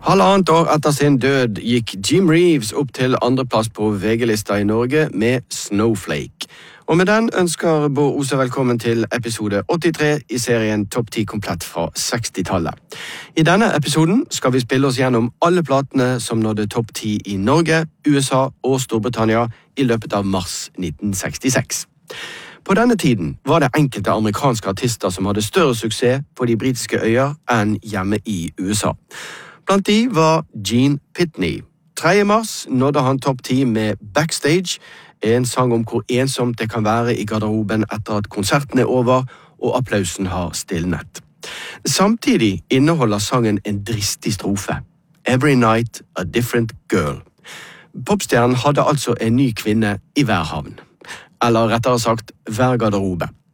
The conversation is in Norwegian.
Halvannet år etter sin død gikk Jim Reeves opp til andreplass på VG-lista i Norge med Snowflake. Og med den ønsker Bård Ose velkommen til episode 83 i serien Topp 10 komplett fra 60-tallet. I denne episoden skal vi spille oss gjennom alle platene som nådde topp 10 i Norge, USA og Storbritannia i løpet av mars 1966. På denne tiden var det enkelte amerikanske artister som hadde større suksess på de britiske øyer enn hjemme i USA. Blant de var Gene Pitney. 3. mars nådde han topp 10 med Backstage, en sang om hvor ensomt det kan være i garderoben etter at konserten er over og applausen har stilnet. Samtidig inneholder sangen en dristig strofe. Every night a different girl. Popstjernen hadde altså en ny kvinne i hver havn. Eller rettere sagt, hver garderobe.